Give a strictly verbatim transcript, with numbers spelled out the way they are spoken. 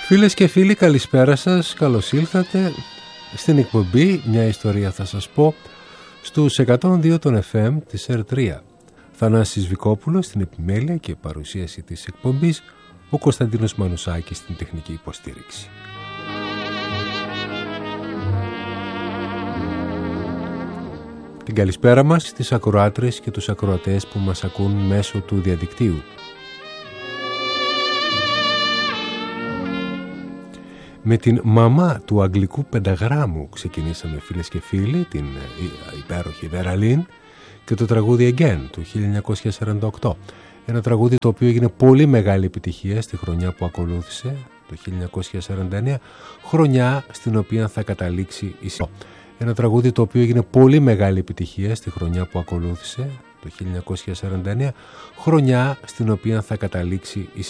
Φίλες και φίλοι, καλησπέρα σας, καλώς ήλθατε στην εκπομπή «Μια ιστορία θα σας πω» στους εκατόν δύο των εφ εμ της ερ τρία. Θανάσης Βικόπουλος στην επιμέλεια και παρουσίαση της εκπομπής, ο Κωνσταντίνος Μανουσάκης στην τεχνική υποστήριξη. Την καλησπέρα μας στις ακροάτρες και τους ακροατές που μας ακούν μέσω του διαδικτύου. Με την μαμά του αγγλικού πενταγράμμου ξεκινήσαμε, φίλες και φίλοι, την υπέροχη Βέρα Λιν και το τραγούδι Again του χίλια εννιακόσια σαράντα οκτώ. Ένα τραγούδι το οποίο έγινε πολύ μεγάλη επιτυχία στη χρονιά που ακολούθησε, το χίλια εννιακόσια σαράντα εννέα, χρονιά στην οποία θα καταλήξει η Ένα τραγούδι το οποίο έγινε πολύ μεγάλη επιτυχία στη χρονιά που ακολούθησε, το χίλια εννιακόσια σαράντα εννέα, χρονιά στην οποία θα καταλήξει η